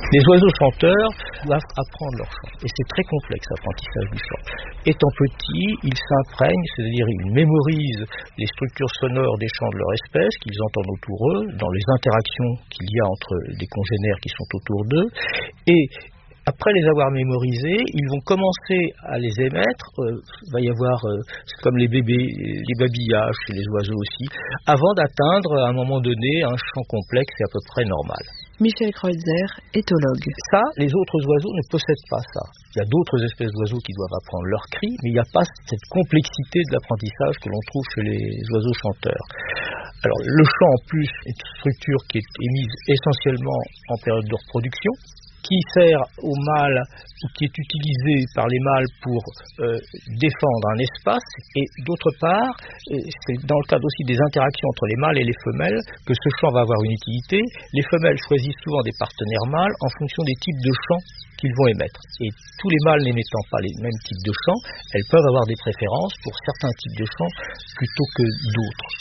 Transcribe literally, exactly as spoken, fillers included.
Les oiseaux chanteurs doivent apprendre leur chant. Et c'est très complexe, l'apprentissage du chant. Étant petits, ils s'imprègnent, c'est-à-dire ils mémorisent les structures sonores des chants de leur espèce qu'ils entendent autour d'eux, dans les interactions qu'il y a entre les congénères qui sont autour d'eux. Et après les avoir mémorisés, ils vont commencer à les émettre. Il euh, va y avoir, euh, c'est comme les bébés, les babillages chez les oiseaux aussi, avant d'atteindre à un moment donné un chant complexe et à peu près normal. Michel Kreutzer, éthologue. Ça, les autres oiseaux ne possèdent pas ça. Il y a d'autres espèces d'oiseaux qui doivent apprendre leur cri, mais il n'y a pas cette complexité de l'apprentissage que l'on trouve chez les oiseaux chanteurs. Alors, le chant, en plus, est une structure qui est émise essentiellement en période de reproduction, qui sert aux mâles ou qui est utilisé par les mâles pour euh, défendre un espace, et d'autre part, euh, c'est dans le cadre aussi des interactions entre les mâles et les femelles que ce chant va avoir une utilité. Les femelles choisissent souvent des partenaires mâles en fonction des types de chants qu'ils vont émettre. Et tous les mâles n'émettant pas les mêmes types de chants, elles peuvent avoir des préférences pour certains types de chants plutôt que d'autres.